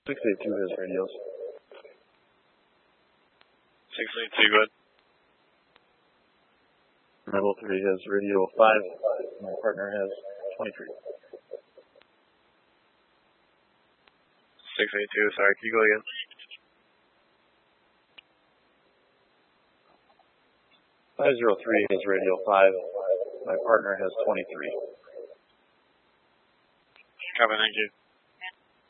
682 has radios. 682, go ahead. Rebel 3 has radio 5. My partner has 23. 682, sorry, can you go again? 503 has radio 5. My partner has 23. Copy, thank you.